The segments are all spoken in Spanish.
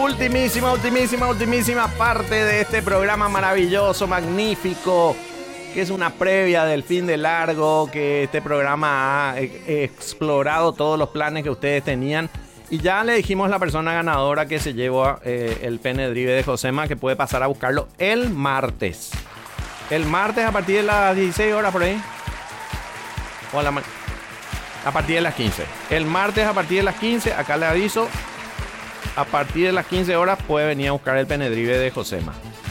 ultimísima parte de este programa maravilloso, magnífico, que es una previa del fin de largo, que este programa ha explorado todos los planes que ustedes tenían. Y ya le dijimos a la persona ganadora que se llevó el pene drive de Josema, que puede pasar a buscarlo el martes. El martes a partir de las 16 horas por ahí. O a partir de las 15. El martes a partir de las 15, acá le aviso. A partir de las 15 horas puede venir a buscar el pene drive de Josema.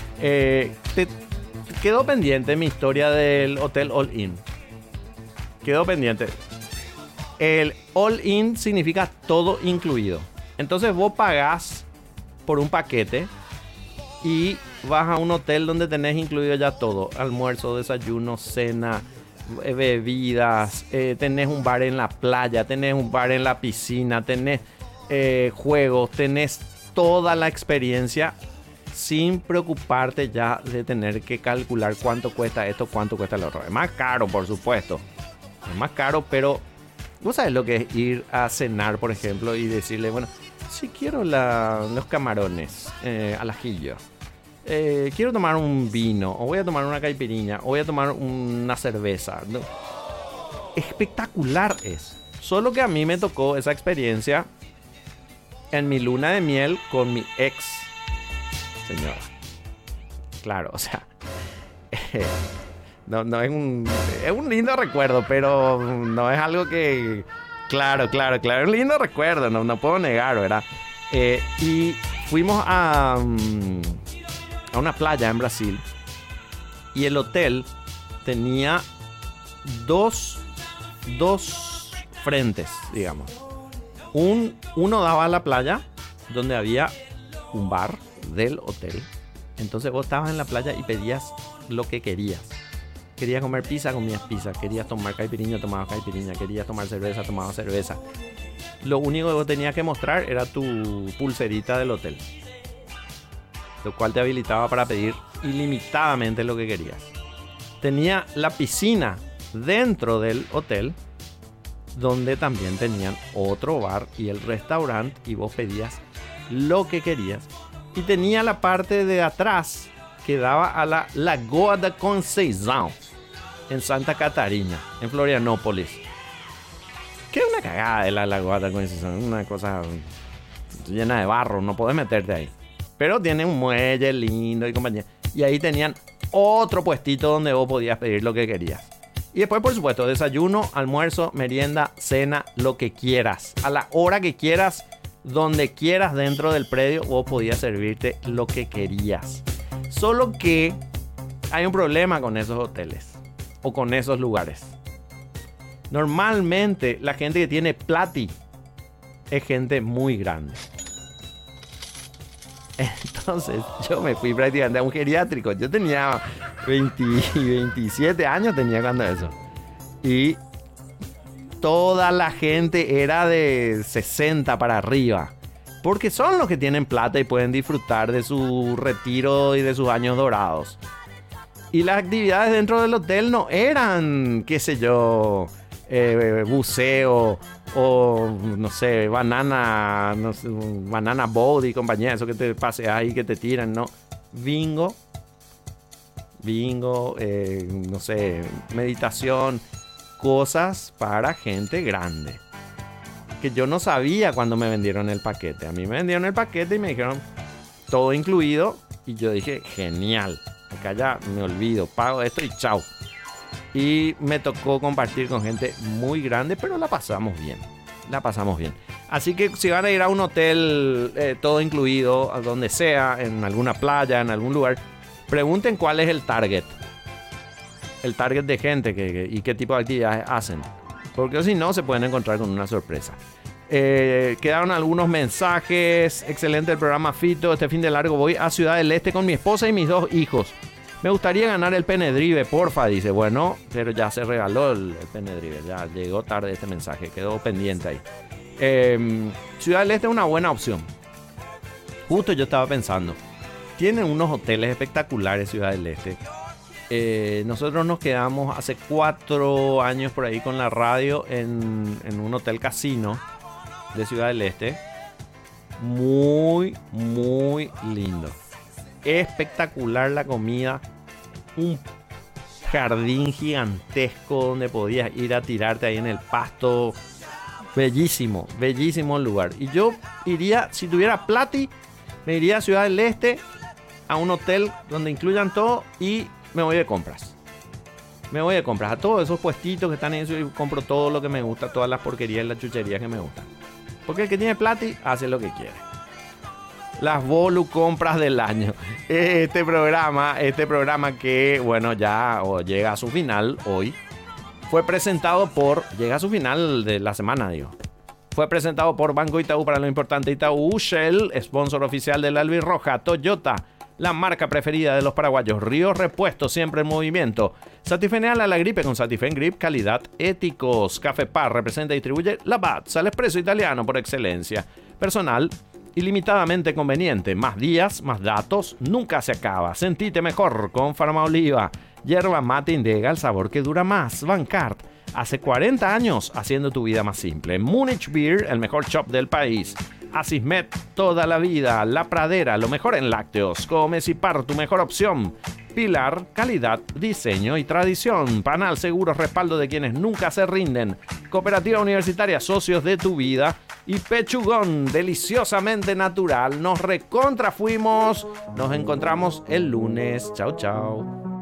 Quedó pendiente mi historia del Hotel All In. Quedó pendiente. El All In significa todo incluido. Entonces vos pagás por un paquete y vas a un hotel donde tenés incluido ya todo. Almuerzo, desayuno, cena, bebidas. Tenés un bar en la playa, tenés un bar en la piscina, tenés juegos, tenés toda la experiencia sin preocuparte ya de tener que calcular cuánto cuesta esto, cuánto cuesta lo otro. Es más caro, por supuesto. Es más caro, pero vos sabés lo que es ir a cenar, por ejemplo, y decirle, bueno, si quiero los camarones al ajillo, quiero tomar un vino, o voy a tomar una caipirinha, o voy a tomar una cerveza. No. Espectacular es. Solo que a mí me tocó esa experiencia en mi luna de miel con mi ex señora. Claro, o sea, no es un lindo recuerdo, pero no es algo que... Claro, es un lindo recuerdo, no puedo negar, ¿verdad? Y fuimos a una playa en Brasil y el hotel tenía dos frentes, digamos. Uno daba a la playa, donde había un bar del hotel. Entonces vos estabas en la playa y pedías lo que querías. Querías comer pizza, comías pizza. Querías tomar caipirinha, tomabas caipirinha. Querías tomar cerveza, tomabas cerveza. Lo único que vos tenías que mostrar era tu pulserita del hotel, lo cual te habilitaba para pedir ilimitadamente lo que querías. Tenía la piscina dentro del hotel, donde también tenían otro bar y el restaurante, y vos pedías lo que querías. Y tenía la parte de atrás que daba a la Lagoa da Conceição, en Santa Catarina, en Florianópolis. Que es una cagada de la Lagoa da Conceição, una cosa llena de barro, no podés meterte ahí. Pero tiene un muelle lindo y compañía. Y ahí tenían otro puestito donde vos podías pedir lo que querías. Y después, por supuesto, desayuno, almuerzo, merienda, cena, lo que quieras. A la hora que quieras, donde quieras dentro del predio, vos podías servirte lo que querías. Solo que hay un problema con esos hoteles o con esos lugares. Normalmente la gente que tiene plati es gente muy grande. Entonces yo me fui prácticamente a un geriátrico. Yo tenía 27 años tenía cuando eso. Y toda la gente era de 60 para arriba. Porque son los que tienen plata y pueden disfrutar de su retiro y de sus años dorados. Y las actividades dentro del hotel no eran, qué sé yo, buceo o no sé, banana boat y compañía, eso que te paseas ahí, que te tiran, ¿no? Bingo, no sé, meditación, cosas para gente grande. Que yo no sabía cuando me vendieron el paquete. A mí me vendieron el paquete y me dijeron todo incluido. Y yo dije, genial, acá ya me olvido, pago esto y chao. Y me tocó compartir con gente muy grande, pero la pasamos bien. Así que si van a ir a un hotel todo incluido, a donde sea, en alguna playa, en algún lugar, pregunten cuál es el target. El target de gente y qué tipo de actividades hacen. Porque si no, se pueden encontrar con una sorpresa. Quedaron algunos mensajes. Excelente el programa, Fito. Este fin de largo voy a Ciudad del Este con mi esposa y mis 2 hijos. Me gustaría ganar el pene drive, porfa. Dice, bueno, pero ya se regaló el pene drive. Ya llegó tarde este mensaje. Quedó pendiente ahí. Ciudad del Este es una buena opción. Justo yo estaba pensando. Tienen unos hoteles espectaculares Ciudad del Este. Nosotros nos quedamos hace 4 años por ahí con la radio en un hotel casino de Ciudad del Este. muy, muy lindo. Espectacular la comida. Un jardín gigantesco donde podías ir a tirarte ahí en el pasto. Bellísimo, bellísimo el lugar. Y yo iría, si tuviera plati, me iría a Ciudad del Este, a un hotel donde incluyan todo y me voy de compras. Me voy de compras a todos esos puestitos que están en eso y compro todo lo que me gusta, todas las porquerías y las chucherías que me gustan. Porque el que tiene plati hace lo que quiere. Las Bolu compras del año. Este programa que, bueno, ya llega a su final hoy. Fue presentado por... Llega a su final de la semana, digo. Fue presentado por Banco Itaú para lo importante Itaú, Shell, sponsor oficial del Albirroja, Toyota, la marca preferida de los paraguayos, Ríos Repuestos, siempre en movimiento. Satifeneal a la gripe con Satifen Grip, calidad éticos. Café Par representa y distribuye Lavazza, el espresso italiano por excelencia. Personal ilimitadamente conveniente. Más días, más datos, nunca se acaba. Sentite mejor con Farmaoliva. Yerba mate Indega, el sabor que dura más. Bancart, hace 40 años haciendo tu vida más simple. Munich Beer, el mejor shop del país. Asismet, toda la vida. La Pradera, lo mejor en lácteos. Comecipar, tu mejor opción. Pilar, calidad, diseño y tradición. Panal, seguros, respaldo de quienes nunca se rinden. Cooperativa Universitaria, socios de tu vida. Y Pechugón, deliciosamente natural. Nos recontrafuimos. Nos encontramos el lunes. Chau, chau.